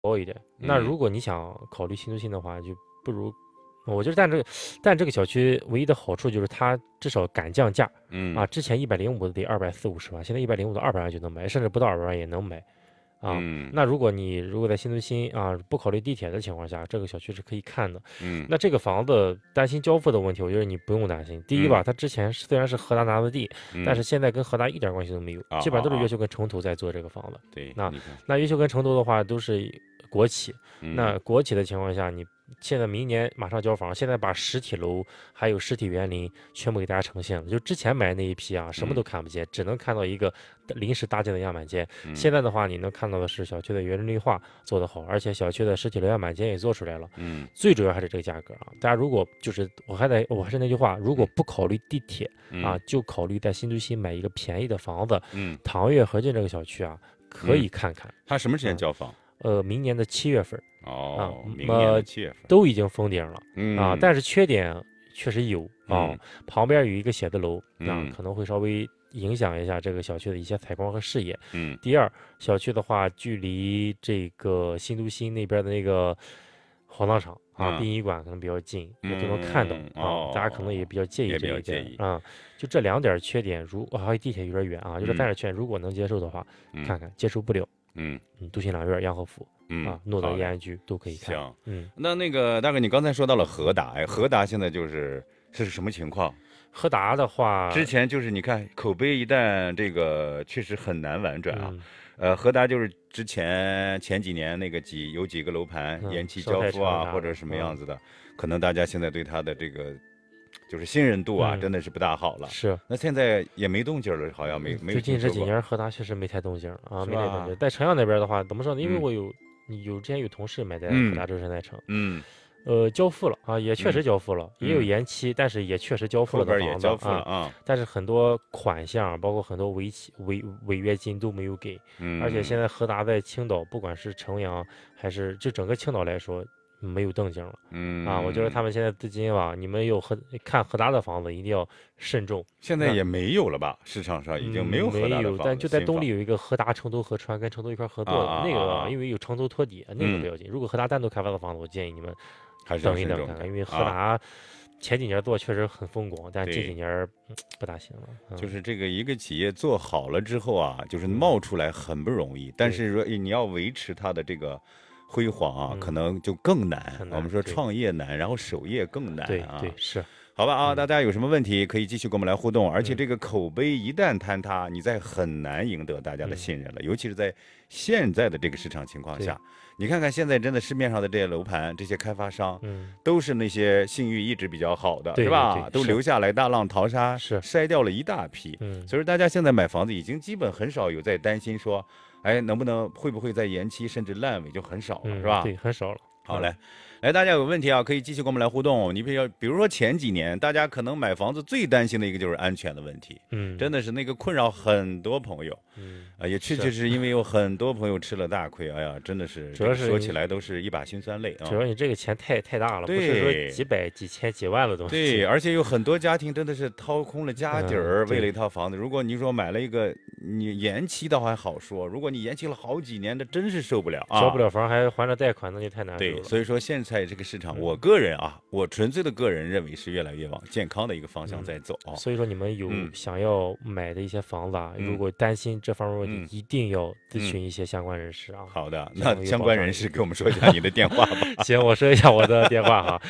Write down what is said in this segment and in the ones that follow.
高一点。那如果你想考虑新都心的话，就不如，我觉得但这个小区唯一的好处就是它至少敢降价。之前105得240-250万，现在105到200万就能买，甚至不到200万也能买。那如果在新都心不考虑地铁的情况下，这个小区是可以看的。那这个房子担心交付的问题，我觉得你不用担心。第一吧，它之前虽然是和达拿的地，但是现在跟和达一点关系都没有，基本上都是越秀跟城投在做这个房子。 对， 那越秀跟城投的话都是国企，那国企的情况下，你现在明年马上交房，现在把实体楼还有实体园林全部给大家呈现了。就之前买那一批什么都看不见，只能看到一个临时搭建的样板间。现在的话，你能看到的是小区的园林绿化做得好，而且小区的实体楼样板间也做出来了。最主要还是这个价格大家如果就是我还是那句话，如果不考虑地铁就考虑在新都心买一个便宜的房子。唐悦和进这个小区可以看看。 它什么时间交房？ 明年的7月份。 明年的7月份都已经封顶了。但是缺点确实有旁边有一个写字楼可能会稍微影响一下这个小区的一些采光和视野。第二，小区的话距离这个新都心那边的那个火葬场殡仪馆可能比较近，也都能看到大家可能也比较介意这一点就这2点缺点，还有地铁有点远就这3点缺点，如果能接受的话，看看；接受不了，都心两院、杨和府诺德义安居都可以看。 行，那个大哥，你刚才说到了和达，和达现在是什么情况？ 和达的话， 之前就是你看口碑一旦这个确实很难婉转和达就是之前几年那个有几个楼盘延期交付或者什么样子的，可能大家现在对他的这个就是信任度真的是不大好了。 是， 那现在也没动静了，好像没最近这几年和达确实没太动静没太动静。在城阳那边的话，怎么说呢？因为我之前有同事买在和达洲山代城，交付了也确实交付了，也有延期，但是也确实交付了的房子但是很多款项，包括很多违约金都没有给。而且现在和达在青岛，不管是城阳还是就整个青岛来说，没有动静了。我觉得他们现在资金你们看和达的房子一定要慎重。 现在也没有了吧？市场上已经没有和达的房子， 但就在东丽有一个和达成都合川，跟成都一块合作的那个因为有成都托底，那个不要紧。如果和达单独开发的房子，我建议你们等一等看看，因为和达前几年做确实很风光，但这几年不大行了。 就是这个一个企业做好了之后就是冒出来很不容易，但是说你要维持它的这个辉煌可能就更难。我们说创业难，然后守业更难对，是。 好吧大家有什么问题可以继续跟我们来互动，而且这个口碑一旦坍塌，你再很难赢得大家的信任了，尤其是在现在的这个市场情况下。你看看现在真的市面上的这些楼盘，这些开发商都是那些信誉一直比较好的，是吧？都留下来大浪淘沙，筛掉了一大批。所以大家现在买房子已经基本很少有在担心说会不会再延期甚至烂尾，就很少了，是吧？ 对，很少了。 好嘞，大家有问题可以继续跟我们来互动。你比如说前几年大家可能买房子最担心的一个就是安全的问题，真的是那个困扰很多朋友，也确实是因为有很多朋友吃了大亏，哎呀，真的是， 主要是说起来都是一把辛酸泪主要你这个钱太大了，不是说几百、几千、几万的东西。 对，而且有很多家庭真的是掏空了家底为了一套房子。如果你说买了一个，你延期倒还好说，如果你延期了好几年，那真是受不了交不了房还还着贷款，那就太难受了。 对，所以说现在这个市场，我个人我纯粹的个人认为是越来越往健康的一个方向在走。 所以说你们有想要买的一些房子如果担心这方面问题，一定要咨询一些相关人士好的，那相关人士给我们说一下你的电话吧。 行，我说一下我的电话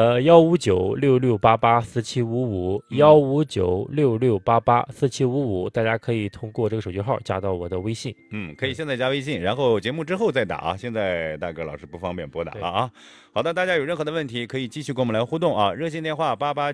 15966884755，15966884755，大家可以通过这个手机号加到我的微信。 可以现在加微信，然后节目之后再打现在大哥老师不方便拨打了好的，大家有任何的问题可以继续跟我们来互动热线电话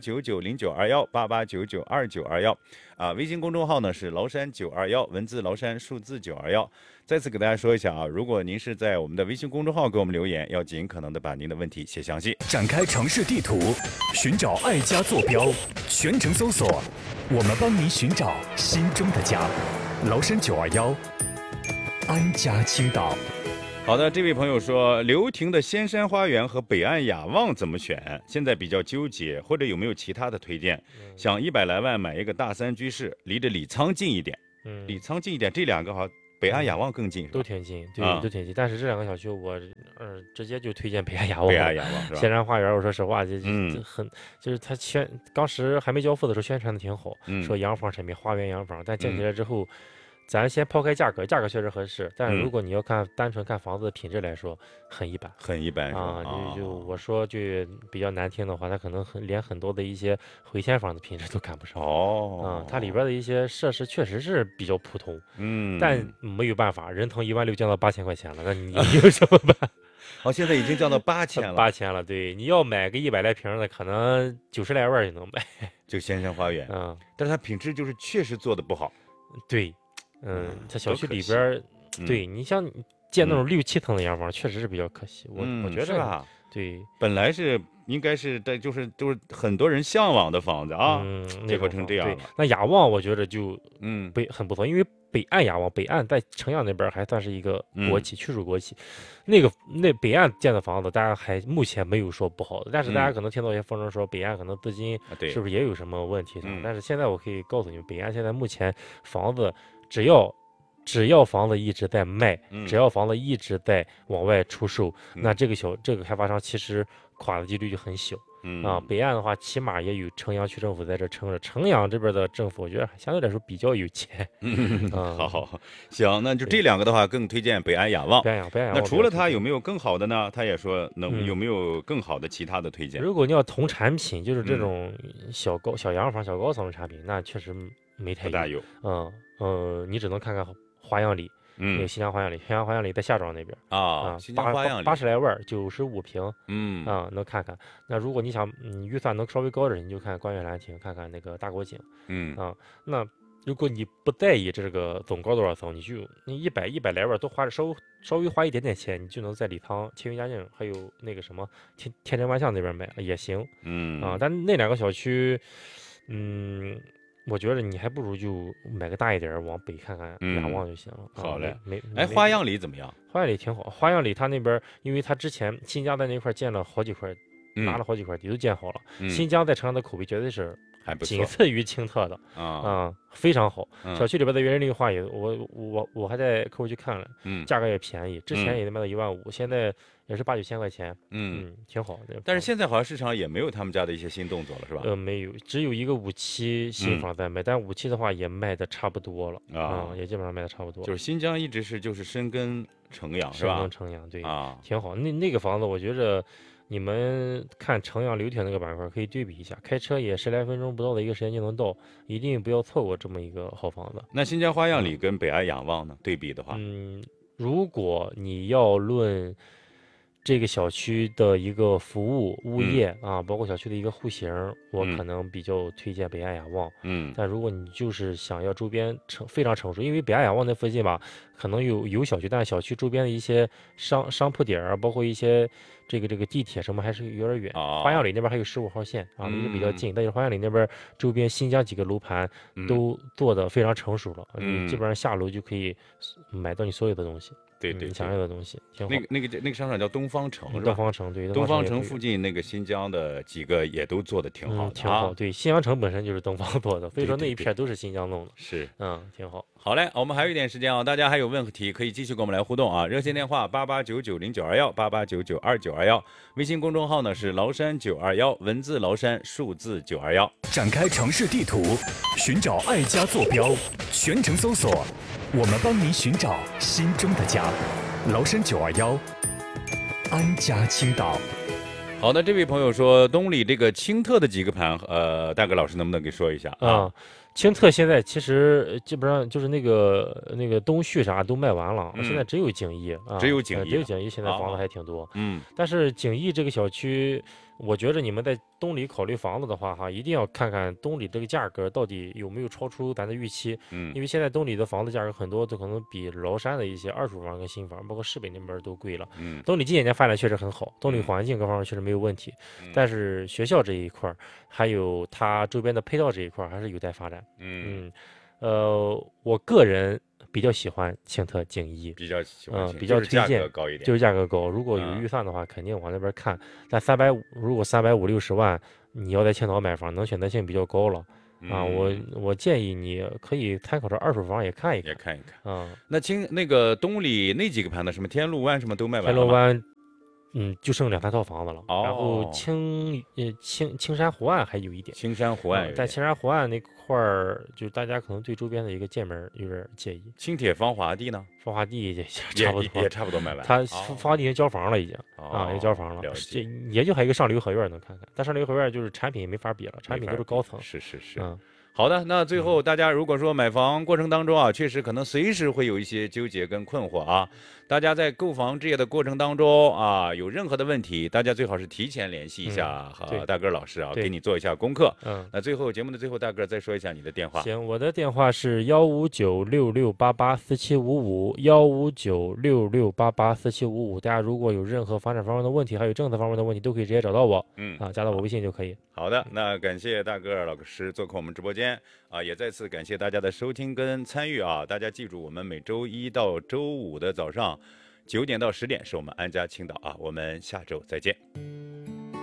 88990921，88992921微信公众号呢是崂山921，文字崂山，数字921。再次给大家说一下如果您是在我们的微信公众号给我们留言，要尽可能的把您的问题写详细。 展开城市地图，寻找爱家坐标，全程搜索，我们帮您寻找心中的家。崂山921，安家青岛。 好的，这位朋友说刘亭的仙山花园和北岸雅望怎么选？现在比较纠结，或者有没有其他的推荐？想100来万买一个大3居室，离着李沧近一点。李沧近一点，这两个北岸雅望更近是吧？ 都挺近，对， 啊都挺近。但是这两个小区我直接就推荐北岸雅望。 北岸雅望是吧？ 仙山花园，我说实话， 嗯就是他当时还没交付的时候宣传的挺好，说洋房产品、花园洋房，但建起来之后，咱先抛开价格，价格确实合适，但是如果你要单纯看房子的品质来说，很一般。 很一般是吧？ 啊，我说句比较难听的话，它可能连很多的一些回迁房的品质都赶不上。它里边的一些设施确实是比较普通，但没有办法，人从16000降到8000块钱了，那你有什么办？ 现在已经降到8000了。 8000了，对，你要买个100来平的，可能90来万就能买。 就仙山花园，但是它品质就是确实做的不好。 对，它小区里边，对你像建那种6、7层的洋房，确实是比较可惜。我觉得，对， 本来应该是就是很多人向往的房子啊，结果成这样了。 那雅望我觉得就很不错，因为北岸雅望，北岸在城阳那边还算是一个国企，去属国企。那北岸建的房子，大家还目前没有说不好的，但是大家可能听到一些风声说北岸可能资金是不是也有什么问题但是现在我可以告诉你们，北岸现在目前房子只要房子一直在卖，只要房子一直在往外出售，那这个开发商其实垮的几率就很小。北岸的话，起码也有城阳区政府在这撑着。城阳这边的政府，我觉得相对来说比较有钱。 好，行，那就这两个的话，更推荐北岸雅望。 北岸雅望。 那除了它有没有更好的呢？他也说有没有更好的其他的推荐？ 如果你要同产品，就是这种小洋房、小高层的产品，那确实没太大有。 你只能看看花样里。那个新疆花样里，新疆花样里在夏庄那边新疆花样里 80来万，95平，能看看。那如果你想预算能稍微高点，你就看观悦兰亭，看看那个大国景，那如果你不在意这个总高多少层，你就100来万多花稍微花一点点钱，你就能在礼堂、青云佳境还有那个什么天真万象那边买也行，但那两个小区，我觉得你还不如就买个大一点，往北看看雅望就行了。 好嘞，花样里怎么样？ 花样里挺好。花样里他那边，因为他之前新疆在那块建了好几块，拿了好几块地都建好了。新疆在城上的口碑绝对是还不错， 仅次于青特的非常好。小区里边的园林绿化也，我还带客户去看了，价格也便宜，之前也卖到15000，现在也是8、9千块钱，挺好的。 但是现在好像市场也没有他们家的一些新动作了，是吧？ 没有，只有一个57新房在卖，但57的话也卖的差不多了也基本上卖的差不多。 就是新疆一直就是深耕城阳，是吧？ 深耕城阳，对挺好。那个房子，我觉着你们看城阳流铁那个板块可以对比一下，开车也10来分钟不到的一个时间就能到，一定不要错过这么一个好房子。 那新疆花样里跟北岸雅望呢对比的话， 如果你要论这个小区的一个服务物业包括小区的一个户型，我可能比较推荐北岸雅望。但如果你就是想要周边非常成熟，因为北岸雅望那附近吧，可能有小区，但是小区周边的一些商铺点包括一些这个地铁什么还是有点远。花样里那边还有15号线离得比较近，但是花样里那边周边新疆几个楼盘都做得非常成熟了，你基本上下楼就可以买到你所有的东西。 对， 你想要的东西， 那个商场叫东方城，是吧？ 东方城，对， 东方城附近那个新疆的几个也都做的挺好的， 挺好。对，新疆城本身就是东方做的，所以说那一片都是新疆弄的， 是， 挺好。 好嘞，我们还有一点时间大家还有问题可以继续跟我们来互动热线电话88990921，88992921，微信公众号呢是崂山921，文字崂山，数字921。 展开城市地图，寻找爱家坐标，全程搜索，我们帮您寻找心中的家。崂山921，安家青岛。 好的，这位朋友说东里这个青特的几个盘，大哥老师能不能给说一下青特现在其实基本上就是那个东旭啥都卖完了，现在只有景逸只有景逸现在房子还挺多。但是景逸这个小区，我觉着你们在东里考虑房子的话一定要看看东里这个价格到底有没有超出咱的预期。因为现在东里的房子价格很多都可能比崂山的一些二手房跟新房，包括市北那边都贵了。东里近些年发展确实很好，东里环境各方面确实没有问题，但是学校这一块还有它周边的配套这一块还是有待发展。我个人比较喜欢青特景逸， 比较喜欢比较推荐， 价格高一点， 就是价格高。如果有预算的话，肯定往那边看。但如果350、60万，你要在青岛买房，能选择性比较高了。 啊，我建议你可以参考这二手房也看一看， 也看一看。 啊， 那个东里那几个盘子，什么天路湾什么都卖完天了吗？ 龙湾，就剩2、3套房子了， 哦然后青山湖岸还有一点， 青山湖岸有点， 但青山湖岸那块儿，就大家可能对周边的一个界面有点介意。 青铁芳华地呢， 芳华地也差不多， 也差不多卖完。 它哦芳华地已经交房了，已经也交房了， 了解这也就还有一个上流合院能看看，但上流合院就是产品没法比了，产品都是高层。 是。 嗯， 好的，那最后大家如果说买房过程当中啊，确实可能随时会有一些纠结跟困惑啊。大家在购房置业的过程当中啊，有任何的问题，大家最好是提前联系一下和大个老师啊，给你做一下功课。那最后节目的最后，大个再说一下你的电话。 行，我的电话是15966884755，15966884755。大家如果有任何房产方面的问题，还有政策方面的问题，都可以直接找到我。加到我微信就可以。 好的，那感谢大个老师做客我们直播间啊，也再次感谢大家的收听跟参与啊。大家记住，我们每周一到周五的早上9点到10点是我们安家青岛啊，我们下周再见。